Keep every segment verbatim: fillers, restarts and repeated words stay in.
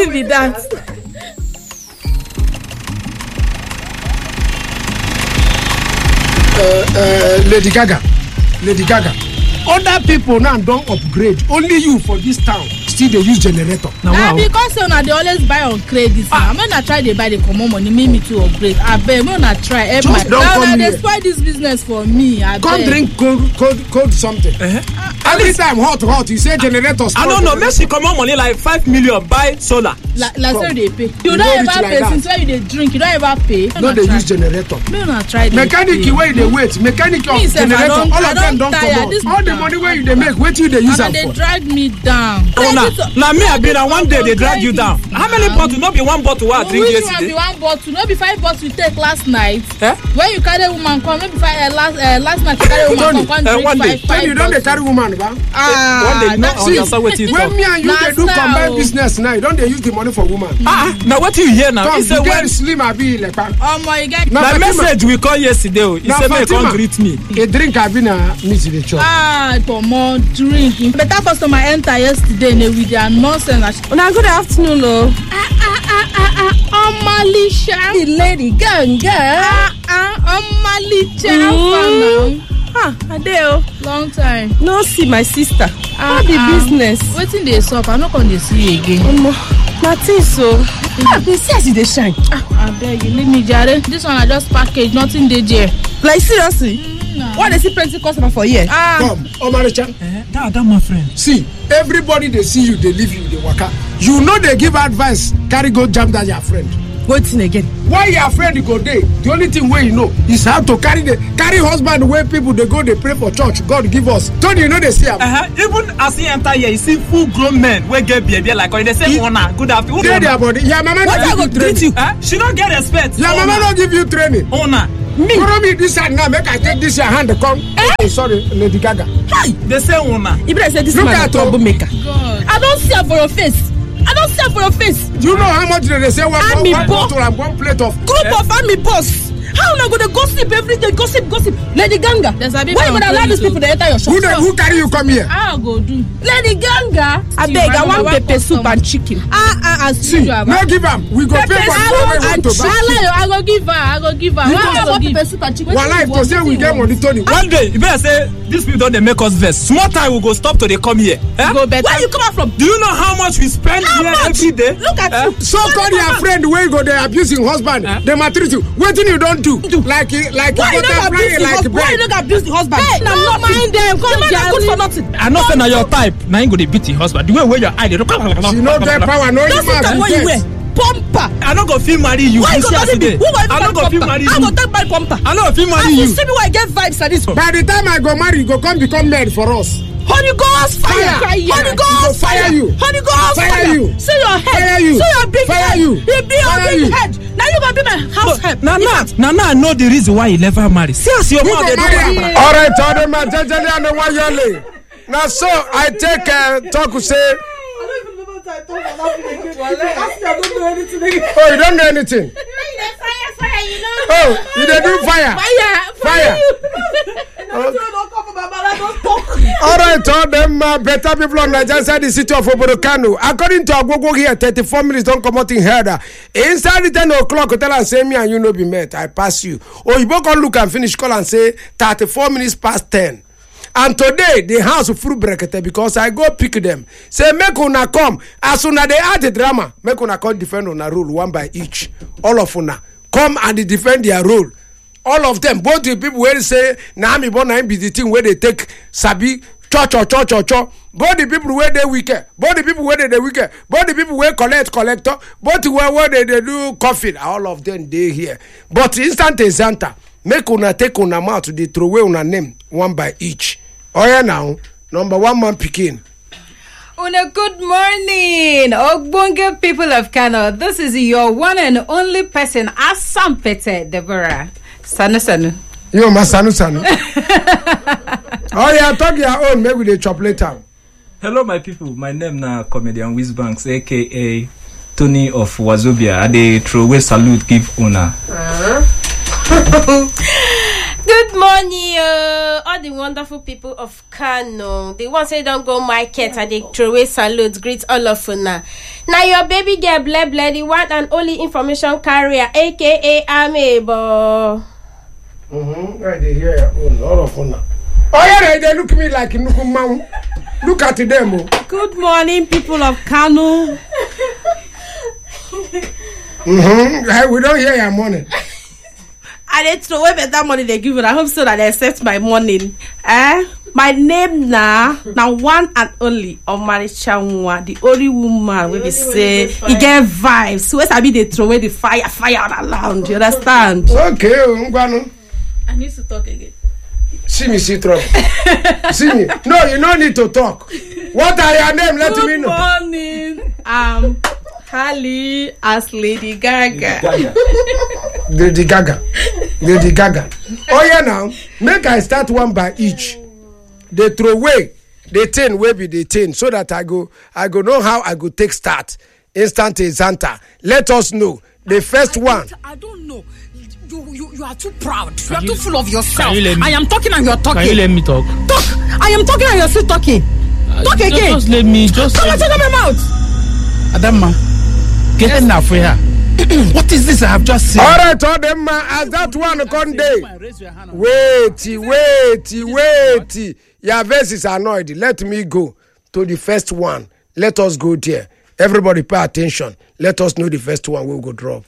Wetin be that? Uh, uh, Lady Gaga, Lady Gaga. Other people now don't upgrade. Only you for this town still they use generator. Now Na because say una dey always buy on credit. Ah. Now una try dey buy the common money make me to upgrade. Abeg, make una try help my. Now una dey spoil this business for me. Abeg. Come drink cold, cold, cold something. Uh-huh. Uh, Every time hot, hot, you say generators. I don't know. Make she come on money like five million buy solar. Like like say they pay. You, you don't ever pay like since when you dey drink. You don't ever pay. No, they use generator. Make una try. Mechanic where they wait. Mechanic of generator. All of them don't come out. All the money where you they make, wait till they use am for. They drag me down. Oh, now, now me I be that one day they drag you down. How many bottles? Not be one bottle what I drink yesterday. Which one be one bottle? Not be five bottles we take last night. Eh? When you carry woman come, maybe five uh, last uh, last night you carry woman come, uh, drink one day. five five. You don't they carry woman, ba? Ah, one day you know understand what it when me and you they do combined business now, you don't they use the money for woman. Ah, now what you hear now? Come, you get slim abi like that. Oh my God! The message we call yesterday. Oh, he said me come greet me. A drink abi na meet the chop. Ah, come on, drink. Better customer enter yesterday with their nonsense. Una good afternoon, oh. Ah ah ah ah ah, Omalisha. The Lady Gaga. Ah ah, Omalisha. Mm. Ah, Adeo. Long time. No see my sister. Ah, how the ah. business? Wetin dey sup? I no come dey see you again. Omo, nothing so. Ah, they see as they shine. Ah, abeg, you leave me jare. This one I just package, nothing dey there. Like seriously? Mm, no. Why they see plenty customer for here? Ah. Come, Omaricha. Eh, that, that my friend. See, everybody they see you, they leave you, they waka. You know they give advice, carry go jam that your friend. Waiting again. Why your friend go there? The only thing where you know is how to carry the carry husband where people they go they pray for church. God give us. Don't you know they see him? Uh-huh. Even as he enter here, you see full grown men where get behavior like when they say one good afternoon. Get their body. Your mama what I go treat you? Eh? She don't get respect. Your mama don't give you training. Owner. Me. Follow me this hand now. Make I take this your hand to come. Eh? Oh, sorry, Lady Gaga. Hi. They say owner. If I say this Look man a troublemaker. I don't see her for your face. I don't see her for your face. Do you know how much they say one, one, one bottle and one plate of group eh? Of army boss? How am I gonna gossip every day? Gossip, gossip. Lady Gaga. Why you gonna allow these people to enter your shop? Who, they, who carry you come here? I'll go do. Lady Gaga. I beg, I want pepper soup and chicken. Ah, ah, as see, usual. No give them. We go pay for food and chicken. I go give her. I go give her. I want pepper soup and chicken. One life to say we get money, Tony. One day, you better say these people don't they make us vex. Small time we go stop till they come here. Eh? Go better. Where you come from? Do you know how much we spend how here much? every day? Look at eh? you. So call your friend where you go they abusing husband. Eh? They maltreat you. What do you don't do? do. Like like why you don't abuse the husband? Why you don't abuse the husband? Hey, no, no mind them. Come the man good for nothing. I know say na your type. Now you go dey beat the husband. The way where your eye dey. She no get power. No you man. What you wear? Pumper. I no go fit marry you. Why you go marry me? Who go I no go fit marry you. I go take my pumper. I no go fit marry you. You see me why I get vibes like this. By the time I go marry, you go come become maid for us. Holy Ghost fire! Holy Ghost fire! You. Holy Ghost fire! Fire you! See your head! Fire you! See your big fire head! You! You be your fire big you. head! Now you gonna be my house help! Now, now, now, now I know the reason why you never marry. See as your mother do. All right, tell them, Jajali and the one yale. Now, so I take uh, talk to say. Oh, you don't know anything. Fire, fire, you know. Oh, you don't do fire. Fire, fire. All right, all them uh, better people on Nigeria side the city of Oborokano. According to Agogo here, thirty-four minutes don't come out in herder. Inside the ten o'clock, tell and say me and you no be met. I pass you. Or you both can look and finish call and say thirty-four minutes past ten. And today, the house of fruit brekete because I go pick them. Say, make una come. As soon as they add the drama, make una come defend on a rule, one by each. All of una. Come and defend their role. All of them, both the people where they say, na me born na be the thing where they take sabi, cho cho cho cho cho. Both the people where they wicked, both the people where they, they wicked, both the people where collect collector, both where, where they, they do coffee, all of them they here. But instant exanta, make una take una mouth to the throw away una name, one by each. Oh yeah now, number one man picking. Una good morning, Ogbonge people of Kano. This is your one and only person, Asampete Deborah. Sanu Sanu. Yo, ma Sanu Sanu. Oh yeah, talk your own, maybe they chop later. Hello my people, my name na comedian Wizbanks, aka Tony of Wazobia. I dey throw away salute give una. Good morning, uh, all the wonderful people of Kano. The ones say don't go market and they throw away salutes. Greet all of you now. Now your baby girl, blah blah, the one and only information carrier, aka Amebo. Mm-hmm. Right here, oh, a lot of fun. Oh yeah, they look at me like Nukumau. Look at them. Oh. Good morning, people of Kano. Mm-hmm. We don't hear your money. I dey throw away better money they give you. I hope so that they accept my money. Eh? My name now, now one and only Omaricha Nwa, the only woman wey be say he get vibes. So I be they throw away the fire, fire all around. You understand? Okay, Ngwanu. I need to talk again. See me, see trouble. See me. No, you don't need to talk. What are your name? Let Good me know. Good morning. Um, Halle as Lady Gaga. Lady Gaga. Lady Gaga. Oh yeah, now make I start one by each. They throw away the thing will be the thing so that I go I go know how I go take start. Instant Zanta. Let us know the first I one. I don't know. You, you, you are too proud. You are too full of yourself. You I am talking and you are talking. Can you let me talk? Talk. I am talking and you are still talking. Uh, talk just, again. Just let me. Just. Come on, shut up my mouth. Adama, get enough for her. What is this I have just seen? All right, all them man, as that one come day. Wait, wait, wait. Your verse is annoyed. Let me go to the first one. Let us go there. Everybody pay attention. Let us know the first one we'll go drop.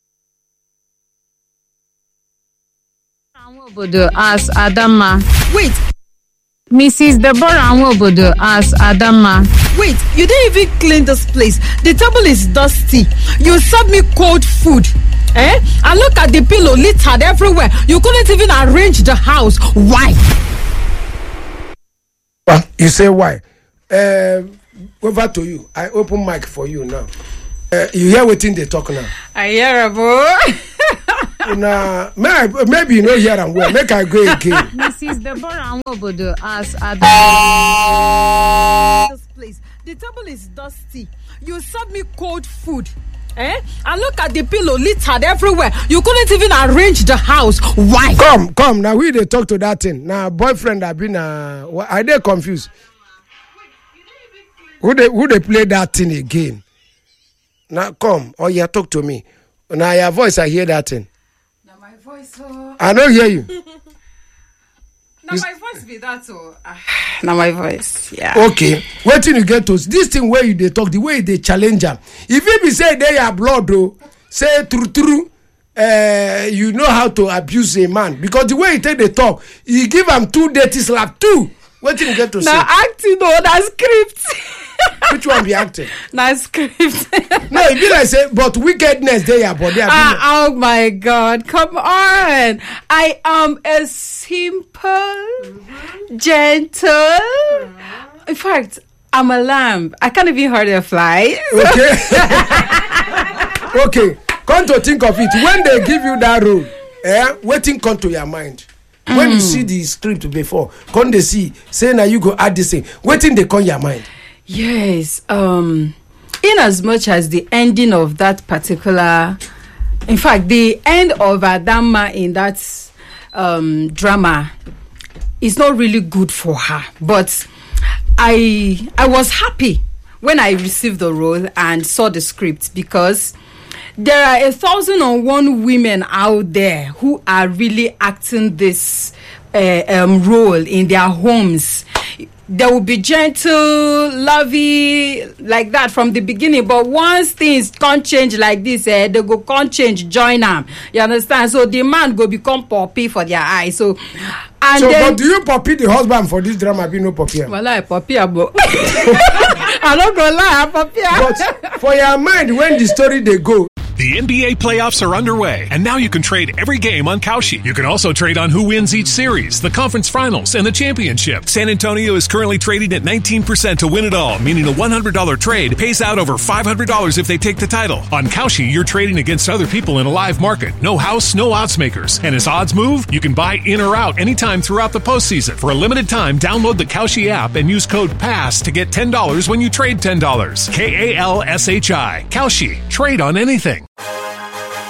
As Adama. Wait. Missus Deborah Nwobodo as Adama. Wait, you didn't even clean this place. The table is dusty. You served me cold food. Eh? And look at the pillow littered everywhere. You couldn't even arrange the house. Why? Well, you say why? Uh, over to you. I open mic for you now. Uh, you hear what they talk now? I hear a boy. Nah, maybe you know hear and well. Make I go again. Missus Deborah Nwobodo as Adama. This place. The table is dusty. You served me cold food. Eh? And look at the pillow littered everywhere. You couldn't even arrange the house. Why? Come, come. Now we they talk to that thing. Now boyfriend have been uh are they confused? Who they who they play that thing again? Now come, or oh, yeah, talk to me. Now your voice I hear that thing. Now my voice oh. I don't hear you. Now my voice be that oh. Now my voice, yeah. Okay, wait till you get to this thing where you they talk, the way they challenge them. If you be say they are blood though, say true true, uh, you know how to abuse a man because the way you take the talk, you give them two dirty slap two. What till you get to now say? Now acting oh, that script. Which one be acting? Nice script. No, it be like say, but wickedness they are, but they are. Ah, oh my God! Come on! I am a simple, mm-hmm. gentle. Mm-hmm. In fact, I'm a lamb. I can't even hurt a fly. Okay. Okay. Come to think of it, when they give you that role, eh, waiting come to your mind. Mm. When you see the script before, come they see, say now you go add this thing. Waiting they come your mind. Yes, um, in as much as the ending of that particular, in fact, the end of Adama in that um, drama is not really good for her. But I, I was happy when I received the role and saw the script because there are a thousand and one women out there who are really acting this uh, um, role in their homes. They will be gentle, lovey, like that from the beginning. But once things can't change like this, eh, they go can't change, join them. You understand? So the man go become puppy for their eyes. So, and so then, but do you puppy the husband for this drama? Be no puppy. Well, I puppy about. I don't go lie, I puppy. But for your mind, when the story they go. The N B A playoffs are underway, and now you can trade every game on Kalshi. You can also trade on who wins each series, the conference finals, and the championship. San Antonio is currently trading at nineteen percent to win it all, meaning a one hundred dollars trade pays out over five hundred dollars if they take the title. On Kalshi, you're trading against other people in a live market. No house, no odds makers. And as odds move, you can buy in or out anytime throughout the postseason. For a limited time, download the Kalshi app and use code PASS to get ten dollars when you trade ten dollars. K A L S H I. Kalshi. Trade on anything.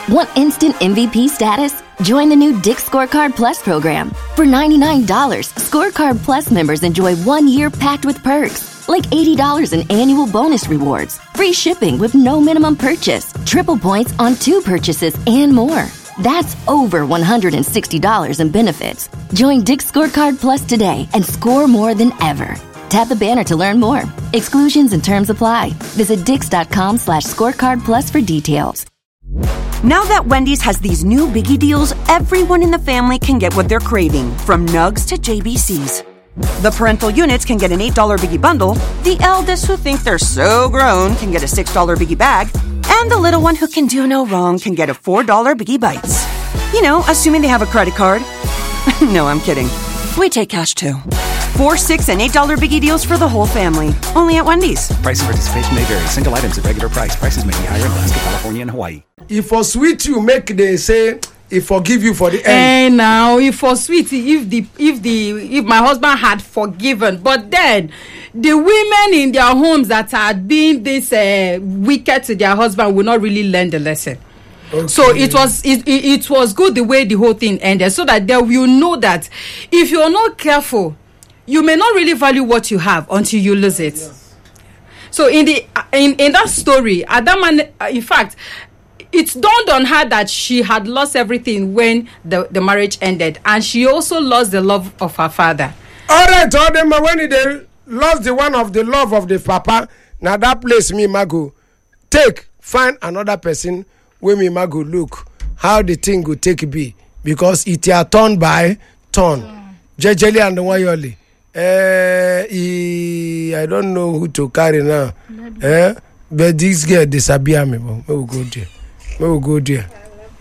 Want instant M V P status? Join the new Dick Scorecard Plus program. For ninety-nine dollars, Scorecard Plus members enjoy one year packed with perks, like eighty dollars in annual bonus rewards, free shipping with no minimum purchase, triple points on two purchases, and more. That's over one hundred sixty dollars in benefits. Join Dick Scorecard Plus today and score more than ever. Tap the banner to learn more. Exclusions and terms apply. Visit dix.com slash scorecard plus for details. Now that Wendy's has these new biggie deals, everyone in the family can get what they're craving, from nugs to J B Cs. The parental units can get an eight dollar biggie bundle, the eldest who think they're so grown can get a six dollar biggie bag, and the little one who can do no wrong can get a four dollar biggie bites. You know, assuming they have a credit card. No, I'm kidding. We take cash too. Four, six, and eight dollar biggie deals for the whole family. Only at Wendy's. Price and participation may vary. Single items at regular price. Prices may be higher in Alaska, California, and Hawaii. If for sweet you make they say, if forgive you for the end. And now, if for sweet, if the if the if my husband had forgiven, but then the women in their homes that are being this uh, wicked to their husband will not really learn the lesson. Okay. So it was it, it, it was good the way the whole thing ended, so that they will know that if you're not careful, you may not really value what you have until you lose it. Yes. So in the in, in that story, Adam, in fact, it dawned on her that she had lost everything when the, the marriage ended, and she also lost the love of her father. All right, all them when they lost the one of the love of the papa, now that place me mago take find another person where me mago look how the thing go take be, because it ya turn by turn. Mm. Jejeli and the Wayoli. Uh, he, I don't know who to carry now. Eh? But this girl disappear me. We will go there. We will go there.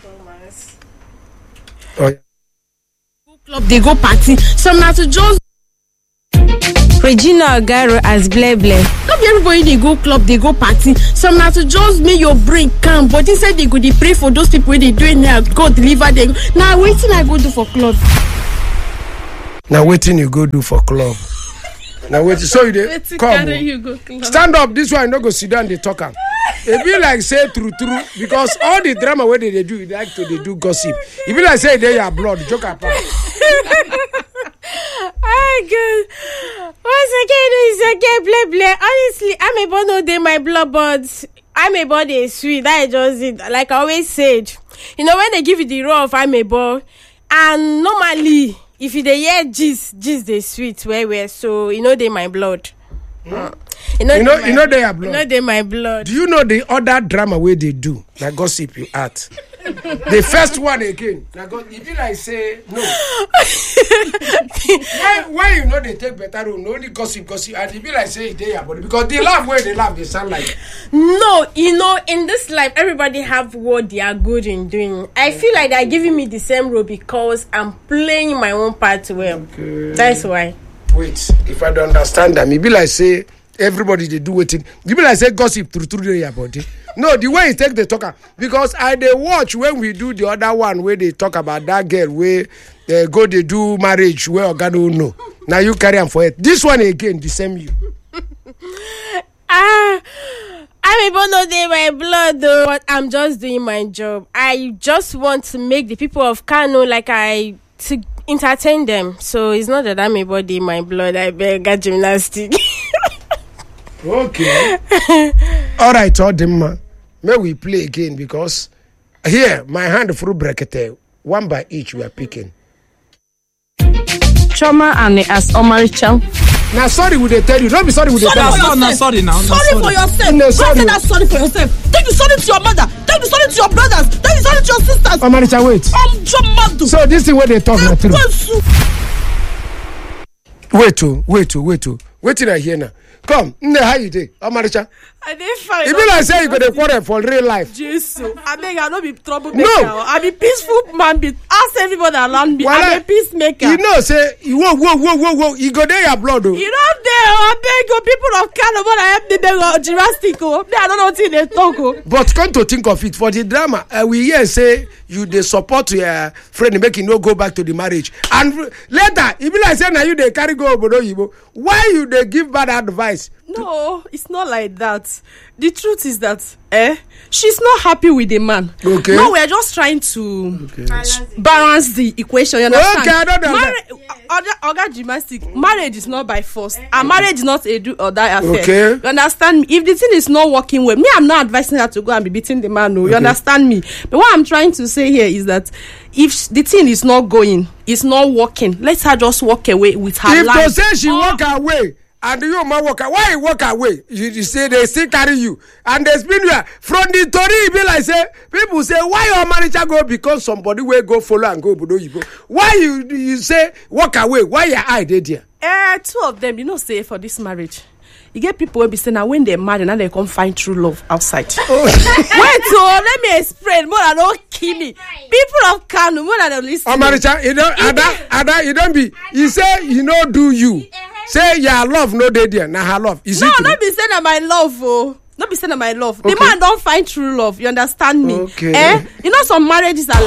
Oh, yeah. Club, they go party. Some now to just Regina Ogaro as Bleh Bleh. Not be everybody they go club, they go party. Some now to just make your brain calm. But inside they go, they pray for those people when they doing now. God deliver them. Now waiting I go do for club. Now waiting you go do for club. Now wait, so you dey come. You go stand up. This one no go sit down. They talk am. It be like say true true, because all the drama where they, they do, they like to they do gossip. It be like say they your blood joke apart. Oh God! Once again, it's okay, Bleh Bleh. Honestly, I'm a bono day my blood, but I'm a body sweet. That I just did. Like I always said, you know when they give you the raw of I'm a boy, and normally. If you dey hear gist, gist dey sweet where where so you know they my blood. Mm. You know, you know, my, you know they are blood. You know they my blood. Do you know the other drama where they do? Like gossip you at. The first one again. Like if you like say no. why why you know they take better room? No only gossip gossip and if you like say they are body because they laugh where they laugh they sound like. No, you know in this life everybody have what they are good in doing. I feel like they're giving me the same role because I'm playing my own part well. Okay. That's why. Wait, if I don't understand them, it be like say everybody they do waiting. You be like say gossip through through their body. No, the way you take the talker because I they watch when we do the other one where they talk about that girl where they go they do marriage where God don't know. Now you carry on for it. This one again the same you. Ah, I'm about no day my blood though, but I'm just doing my job. I just want to make the people of Kano like I to entertain them. So it's not that I'm about day my blood. I beg got gymnastic. Okay. All right, all them man. May we play again because here my hand through bracket one by each we are picking. Choma and as Omaricham. Now sorry would they tell you? Don't be sorry would they tell you? No, no, sorry now. Sorry, sorry for yourself. No, sorry. That sorry for yourself. Take the sorry to your mother. Take the sorry to your brothers. Take the sorry to your sisters. Omaricha, wait. I'm Chomado. So this is what they talk now through. Wait to, wait to, wait to. Wait till I hear now. Come, how you dey, Omaricha? I dey fine. If you like say you go dey quarrel for real life. Jesus, I beg I no be troublemaker. No, I be peaceful man. Be ask everybody around me. Well, I'm a peacemaker. You know, say whoa, whoa, whoa, whoa, whoa. You go there your blood though. You know there, I beg you, people of Kano, but I help me beg you, gymnastic. Oh, I don't know what they talk. Oh. But come to think of it, for the drama, uh, we hear say you dey support your friend make you no go back to the marriage, and later, if you like say now you dey carry go obodo yibo, why you dey give bad advice? No, No, it's not like that. The truth is that eh, she's not happy with the man. Okay. No, we're just trying to Okay. balance the equation. You understand? Okay, I don't know. Marri- Oga, Oga gymnastic. Marriage is not by force, and marriage is not a do or die affair. Okay. You understand me? If the thing is not working well, me, I'm not advising her to go and be beating the man. No, you Okay. understand me? But what I'm trying to say here is that if the thing is not going, it's not working, let her just walk away with her If life. to say she walk away and you ma walk away, why you walk away? You, you say they still carry you and they spin you from the story. E be like say people say why your manager go because somebody will go follow and go Obodo Oyibo. Why you you say walk away? Why your eye dey there? Eh, two of them, you know, say for this marriage. You get people will be saying now when they're married now they come find true love outside. Oh. Wait, so let me explain more than don't kill me. People of Kano more than listen. Oh, Maricha, you don't, Ada, Ada, you don't be. You say you know do you. Say your love no dey there. Now her love is no, it? true? not be saying that my love, oh. Not be saying that my love. Okay. The man don't find true love. You understand me? Okay. Eh? You know some marriages are like